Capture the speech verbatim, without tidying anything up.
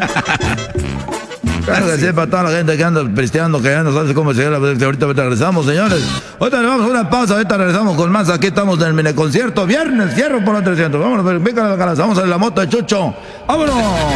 Claro que sí, para toda la gente que anda pisteando, que ya no sabe cómo llegar. Ahorita, ahorita regresamos, señores. Ahorita le vamos a una pausa, ahorita regresamos con más. Aquí estamos en el mini concierto. Viernes, fierro por los trescientos. Vámonos, venga, vamos a la moto de Chucho. ¡Vámonos!